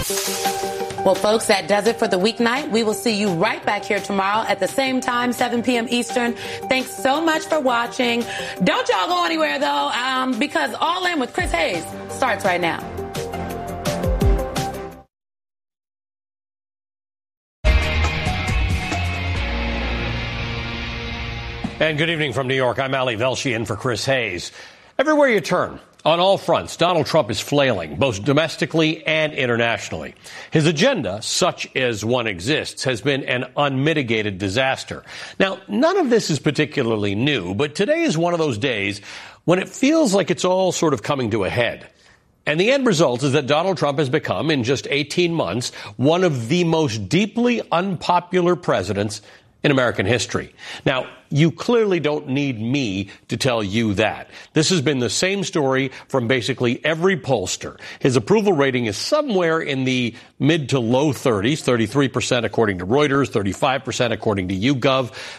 Well, folks, that does it for the weeknight. We will see you right back here tomorrow at the same time, 7 p.m. Eastern. Thanks so much for watching. Don't y'all go anywhere, though, because All In with Chris Hayes starts right now. And good evening from New York. I'm Ali Velshi in for Chris Hayes. Everywhere you turn, on all fronts, Donald Trump is flailing, both domestically and internationally. His agenda, such as one exists, has been an unmitigated disaster. Now, none of this is particularly new, but today is one of those days when it feels like it's all sort of coming to a head. And the end result is that Donald Trump has become, in just 18 months, one of the most deeply unpopular presidents in American history. Now, you clearly don't need me to tell you that. This has been the same story from basically every pollster. His approval rating is somewhere in the mid to low 30s, 33% according to Reuters, 35% according to YouGov.